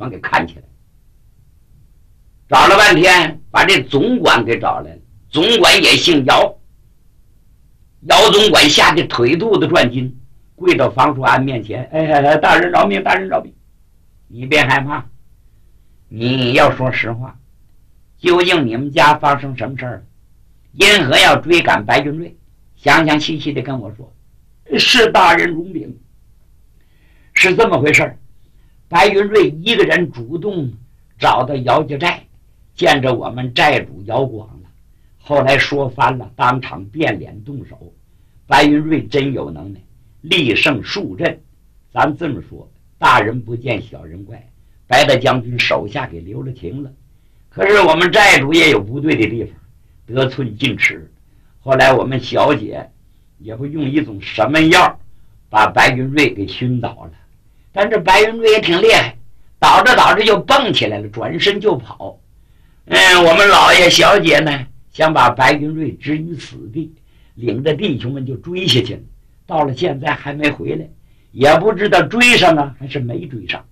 全给看起来。找了半天，把这总管给找来了。总管也姓姚，姚总管吓得腿肚子转筋，跪到房叔安面前：“哎，大人饶命，大人饶命！你别害怕，你要说实话，究竟你们家发生什么事儿了？因何要追赶白云瑞？详详细细的跟我说。”“是大人容禀，是这么回事。白云瑞一个人主动找到姚家寨，见着我们寨主姚广了，后来说翻了，当场变脸动手。白云瑞真有能耐，力胜数阵。咱这么说，大人不见小人怪，白大将军手下给留了情了。可是我们寨主也有不对的地方，得寸进尺。后来我们小姐也不用一种什么药把白云瑞给熏倒了，但这白云瑞也挺厉害，倒着倒着就蹦起来了，转身就跑。我们老爷小姐呢，想把白云瑞置于死地，领着弟兄们就追下去了。到了现在还没回来，也不知道追上了还是没追上。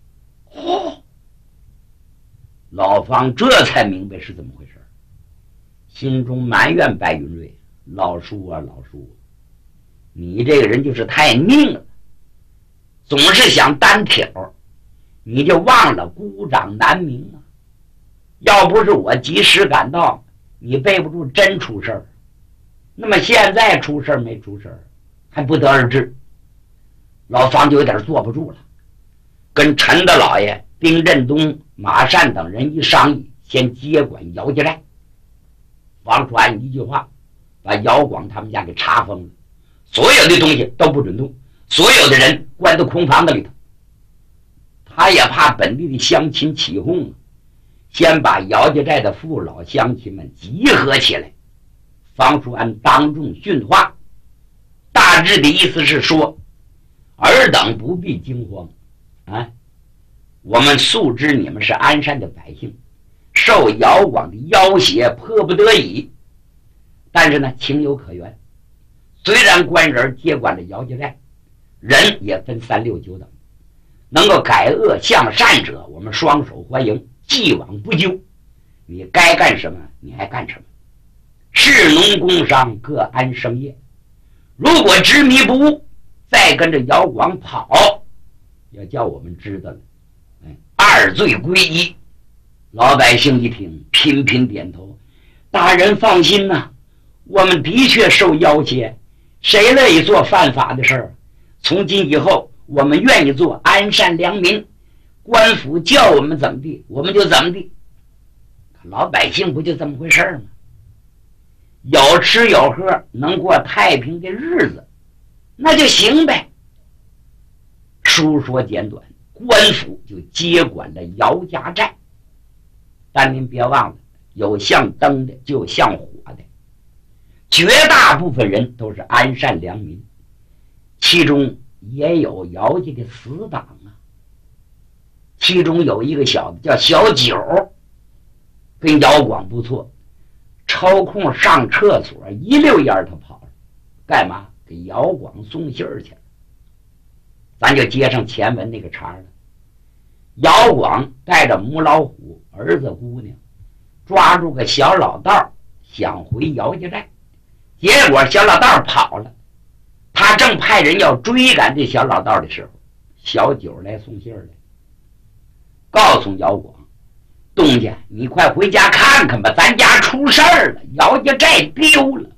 老方这才明白是怎么回事，心中埋怨白云瑞：“老叔啊，老叔，你这个人就是太拧了，总是想单挑，你就忘了孤掌难鸣啊！要不是我及时赶到，你背不住真出事儿。那么现在出事儿没出事儿，还不得而知。”老方就有点坐不住了，跟陈大老爷、丁振东、马善等人一商议，先接管姚家寨。王叔安一句话，把姚广他们家给查封了，所有的东西都不准动，所有的人关到空房子里头。他也怕本地的乡亲起哄，先把姚家寨的父老乡亲们集合起来。方叔安当众训话，大致的意思是说：“尔等不必惊慌啊！我们素知你们是鞍山的百姓，受姚广的要挟，迫不得已。但是呢，情有可原。虽然官人接管了姚家寨，人也分3、6、9等，能够改恶向善者，我们双手欢迎，既往不咎。你该干什么，你还干什么。士农工商各安生业。如果执迷不悟，再跟着姚广跑，要叫我们知道了，二罪归一。”老百姓一听，频频点头：“大人放心呐，我们的确受要挟，谁乐意做犯法的事儿？从今以后，我们愿意做安善良民，官府叫我们怎么地，我们就怎么地。”老百姓不就这么回事吗？有吃有喝，能过太平的日子，那就行呗。书说简短，官府就接管了姚家寨。但您别忘了，有像灯的，就有像火的。绝大部分人都是安善良民，其中也有姚家的死党啊。其中有一个小子叫小九，跟姚广不错，抽空上厕所一溜烟他跑了，干嘛？给姚广送信儿去了。咱就接上前文那个茬了。姚广带着母老虎、儿子姑娘，抓住个小老道想回姚家寨，结果小老道跑了。他正派人要追赶这小老道的时候，小九来送信来，告诉姚广：“东家，你快回家看看吧，咱家出事儿了，姚家寨丢了。”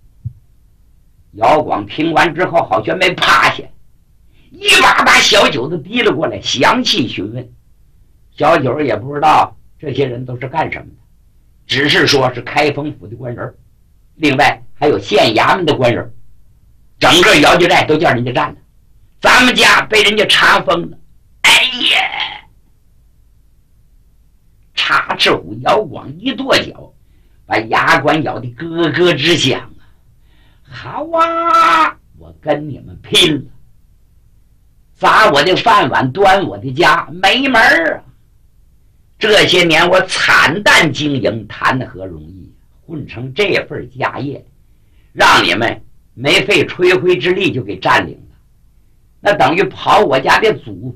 姚广听完之后好像没趴下，一把把小九子提了过来，详细询问。小九也不知道这些人都是干什么的，只是说是开封府的官人，另外还有县衙门的官人，整个姚家寨都叫人家占了，咱们家被人家查封了。哎呀！插翅虎姚广一跺脚，把牙关咬得咯咯直响啊！好啊，我跟你们拼了！砸我的饭碗，端我的家，没门啊！这些年我惨淡经营，谈何容易？混成这份家业，让你们没费吹灰之力就给占领了，那等于跑我家的祖